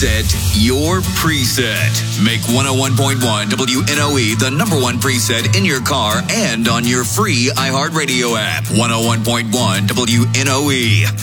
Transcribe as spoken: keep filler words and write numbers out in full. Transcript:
Set your preset. Make one oh one point one W N O E the number one preset in your car and on your free iHeartRadio app. one oh one point one W N O E.